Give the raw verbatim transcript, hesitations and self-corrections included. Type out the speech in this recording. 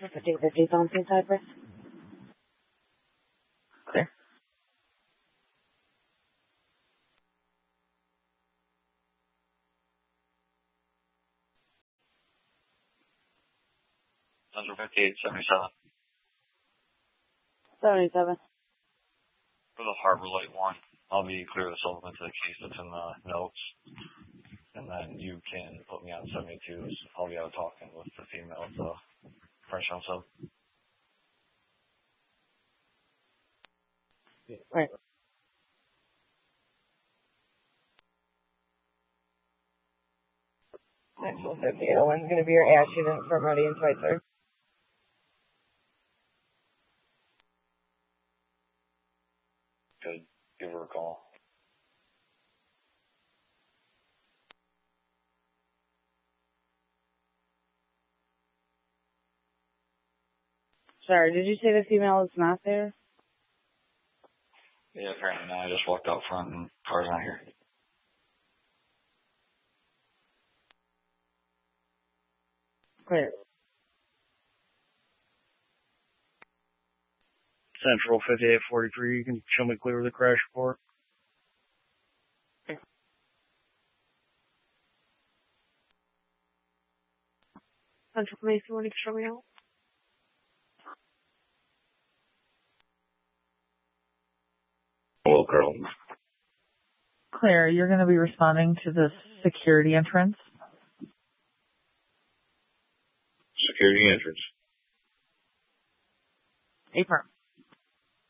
fifty fifty phone to Cypress. Clear. Central fifty-eight seventy-seven. seventy-seven. For the Harbor Light one, I'll be clear the Sullivan to the case that's in the notes. And then you can put me on seventy-twos. I'll be out talking with the female at the French on sub. Right. Actual fifty-eight oh one is going to be your ash unit from Ready and Schweitzer. Good. Give her a call. Sorry, did you say the female is not there? Yeah, apparently not. I just walked out front and car's not here. Clear. Central fifty-eight forty-three, you can show me clear of the crash report. Central Mason, want to show me out? Hello, girl. Claire, you're going to be responding to the security entrance. Security entrance. Affirm.